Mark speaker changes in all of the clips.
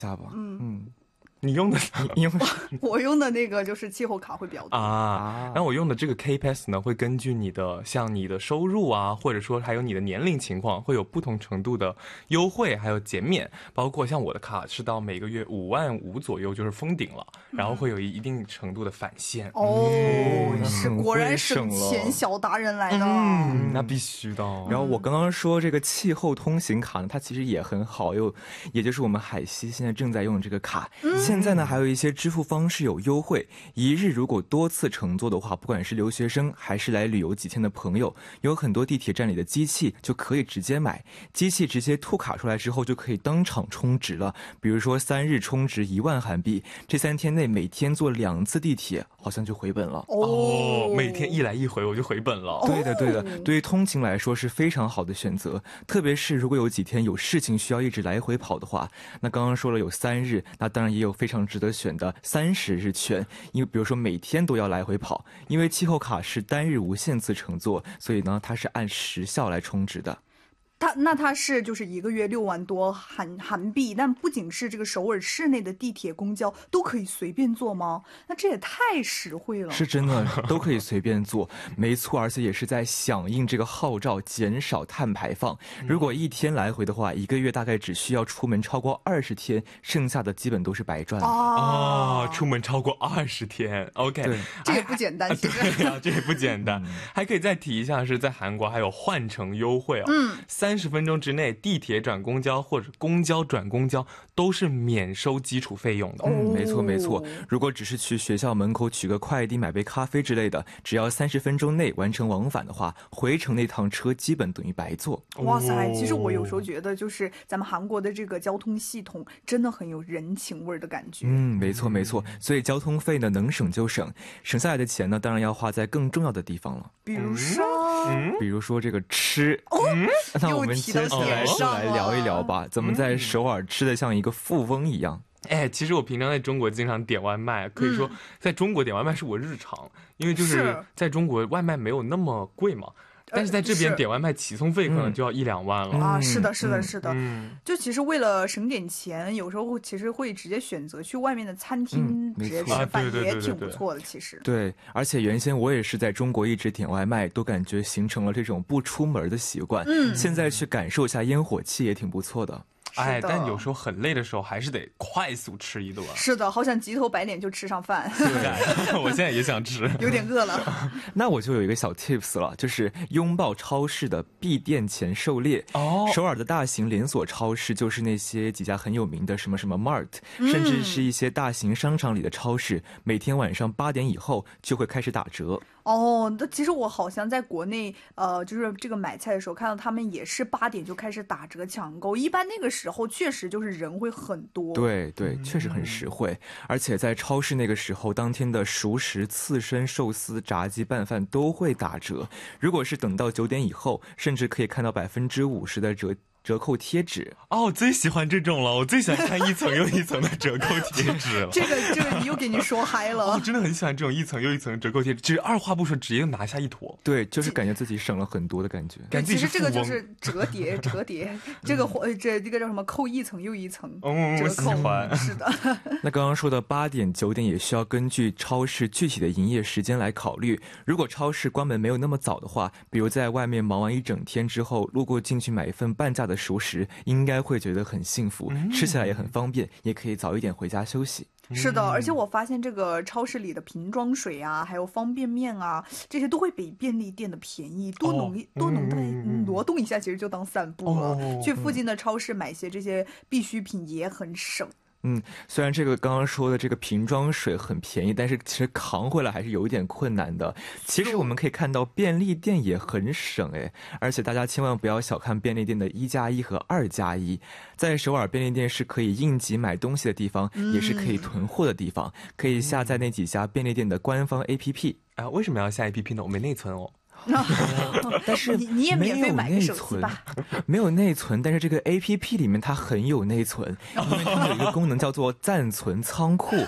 Speaker 1: 下吧。
Speaker 2: 你用的
Speaker 3: 我用的那个就是气候卡会比较多
Speaker 2: 然后我用的这个 K-Pass 呢，会根据你的像你的收入啊，或者说还有你的年龄情况，会有不同程度的优惠还有减免。包括像我的卡是到每个月5.5万左右就是封顶了，然后会有一定程度的返现。
Speaker 3: 是果然省钱小达人来的。
Speaker 2: 那必须的。
Speaker 1: 然后我刚刚说这个气候通行卡呢，它其实也很好，也就是我们海西现在正在用这个卡。现在呢还有一些支付方式有优惠，一日如果多次乘坐的话，不管是留学生还是来旅游几天的朋友，有很多地铁站里的机器就可以直接买，机器直接吐卡出来之后就可以当场充值了。比如说3日充值1万韩币，这3天内每天坐2次地铁，好像就回本了。
Speaker 2: 每天一来一回我就回本了。
Speaker 1: 对的对的，对于通勤来说是非常好的选择，特别是如果有几天有事情需要一直来回跑的话。那刚刚说了有3日，那当然也有非常值得选的30日券，因为比如说每天都要来回跑，因为气候卡是单日无限次乘坐，所以呢它是按时效来充值的。
Speaker 3: 它是就是1个月6万多韩币，但不仅是这个首尔市内的地铁公交都可以随便坐吗？那这也太实惠了。
Speaker 1: 是真的都可以随便坐，没错，而且也是在响应这个号召减少碳排放。如果一天来回的话，1个月大概只需要出门超过20天，剩下的基本都是白赚。
Speaker 2: 出门超过20天 OK，
Speaker 1: 对，
Speaker 3: 这也不简单。其实
Speaker 2: 对啊，这也不简单。还可以再提一下，是在韩国还有换乘优惠30分钟之内地铁转公交或者公交转公交都是免收基础费用的。
Speaker 1: 没错没错，如果只是去学校门口取个快递买杯咖啡之类的，只要30分钟内完成往返的话，回程那趟车基本等于白坐。
Speaker 3: 哇塞，其实我有时候觉得就是咱们韩国的这个交通系统真的很有人情味的感觉。
Speaker 1: 没错没错，所以交通费呢能省就省，省下来的钱呢当然要花在更重要的地方了。
Speaker 3: 比如说
Speaker 1: 这个吃。那我们接下来就来聊一聊吧，怎么在首尔吃的像一个富翁一样。
Speaker 2: 其实我平常在中国经常点外卖，可以说在中国点外卖是我日常，因为就是在中国外卖没有那么贵嘛。但是在这边点外卖起送费可能就要1-2万了。
Speaker 3: 是的。就其实为了省点钱，有时候其实会直接选择去外面的餐厅直接吃饭，也挺不错的。其实
Speaker 1: 对，而且原先我也是在中国一直点外卖，都感觉形成了这种不出门的习惯。现在去感受一下烟火气也挺不错的。
Speaker 2: 但有时候很累的时候还是得快速吃一顿。
Speaker 3: 是的，好想急头白脸就吃上饭。
Speaker 2: 对，我现在也想吃，
Speaker 3: 有点饿了。
Speaker 1: 那我就有一个小 tips 了，就是拥抱超市的闭店前狩猎。首尔的大型连锁超市就是那些几家很有名的什么 Mart，甚至是一些大型商场里的超市，每天晚上8点以后就会开始打折。
Speaker 3: 那其实我好像在国内就是这个买菜的时候看到他们也是8点就开始打折抢购，一般那个时候确实就是人会很多。
Speaker 1: 对，确实很实惠。而且在超市那个时候，当天的熟食、刺身、寿司、炸鸡、拌饭都会打折。如果是等到9点以后，甚至可以看到50%的折扣贴纸。
Speaker 2: 我最喜欢这种了，我最喜欢看一层又一层的折扣贴纸了。
Speaker 3: 这个你又给你说嗨了。
Speaker 2: 我真的很喜欢这种一层又一层折扣贴纸，其实二话不说直接拿下一坨。
Speaker 1: 对，就是感觉自己省了很多的感觉。
Speaker 3: 其实这个就是折叠，这个叫什么？扣一层又一层折扣。是的。
Speaker 1: 那刚刚说的8点、9点也需要根据超市具体的营业时间来考虑。如果超市关门没有那么早的话，比如在外面忙完一整天之后，路过进去买一份半价的熟食，应该会觉得很幸福，吃起来也很方便，也可以早一点回家休息。
Speaker 3: 是的，而且我发现这个超市里的瓶装水啊，还有方便面啊，这些都会比便利店的便宜，多挪动一下，其实就当散步了。去附近的超市买些这些必需品也很省。
Speaker 1: 虽然这个刚刚说的这个瓶装水很便宜，但是其实扛回来还是有一点困难的。其实我们可以看到便利店也很省而且大家千万不要小看便利店的1+1和2+1。在首尔，便利店是可以应急买东西的地方，也是可以囤货的地方，可以下载那几家便利店的官方 APP。
Speaker 2: 为什么要下 APP 呢？我没内存哦。
Speaker 1: 但是
Speaker 3: 你也免费买个手机吧。
Speaker 1: 没有内存，但是这个 APP 里面它很有内存，因为它有一个功能叫做暂存仓库。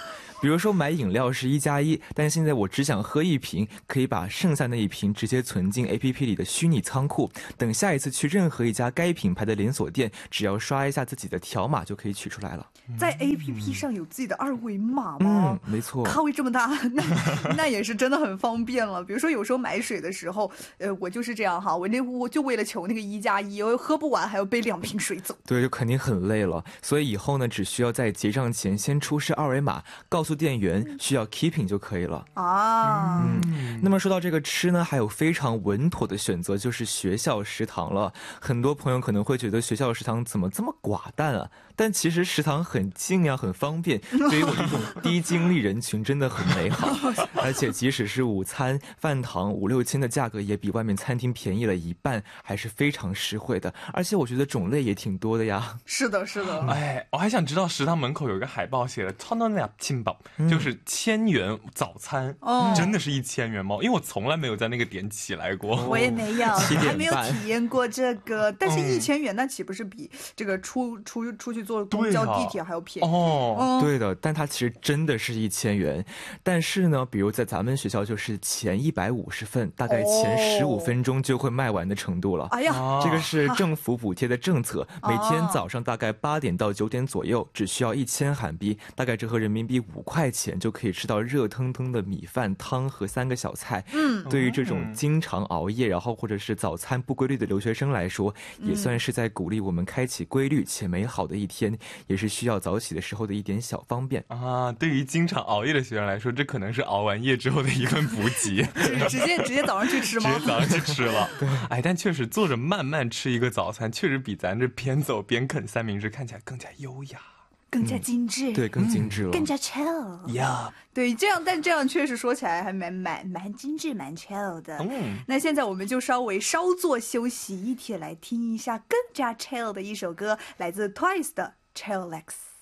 Speaker 1: 比如说买饮料是1+1，但现在我只想喝1瓶，可以把剩下那1瓶直接存进 APP 里的虚拟仓库，等下一次去任何一家该品牌的连锁店，只要刷一下自己的条码就可以取出来了。
Speaker 3: 在 APP 上有自己的2维码吗？
Speaker 1: 没错，
Speaker 3: 咖位这么大，那也是真的很方便了。比如说有时候买水的时候，我就是这样哈，我就为了求那个1+1，我喝不完还要背2瓶水走。
Speaker 1: 对，就肯定很累了。所以以后呢，只需要在结账前先出示2维码，告诉店员需要 keeping 就可以了
Speaker 3: 啊。
Speaker 1: 那么说到这个吃呢，还有非常稳妥的选择，就是学校食堂了。很多朋友可能会觉得学校食堂怎么这么寡淡啊？但其实食堂很近呀，很方便，对于我这种低精力人群真的很美好。而且即使是午餐饭堂5-6千的价格，也比外面餐厅便宜了1半，还是非常实惠的。而且我觉得种类也挺多的呀。
Speaker 3: 是的，是的。
Speaker 2: 哎，我还想知道食堂门口有一个海报写的천원 아침밥，就是1000元早餐，真的是1000元吗？因为我从来没有在那个点起来过。
Speaker 3: 我也没有，
Speaker 1: 7点半
Speaker 3: 还没有体验过这个。但是1000元那岂不是比这个出去坐公交地铁还要便宜？
Speaker 1: 对的，但它其实真的是1000元。但是呢，比如在咱们学校就是前150份，大概前15分钟就会卖完的程度了。
Speaker 3: 哎呀，
Speaker 1: 这个是政府补贴的政策，每天早上大概8点到9点左右，只需要1000韩币，大概折合人民币5块钱，就可以吃到热腾腾的米饭、汤和3个小菜。对于这种经常熬夜，然后或者是早餐不规律的留学生来说，也算是在鼓励我们开启规律且美好的一天，也是需要早起的时候的一点小方便
Speaker 2: 啊。对于经常熬夜的学生来说，这可能是熬完夜之后的一份补给。
Speaker 3: 直接早上去吃吗？
Speaker 2: 直接早上去吃了。哎，但确实坐着慢慢吃一个早餐，确实比咱这边走边啃三明治看起来更加优雅，
Speaker 3: 更加精致。
Speaker 1: 对，更精致了，
Speaker 3: 更加 chill
Speaker 2: 呀。
Speaker 3: 对，但这样确实说起来还蛮精致，蛮 chill 的。那现在我们就稍作休息，一起来听一下更加 chill 的一首歌，来自 Twice 的 Chillax。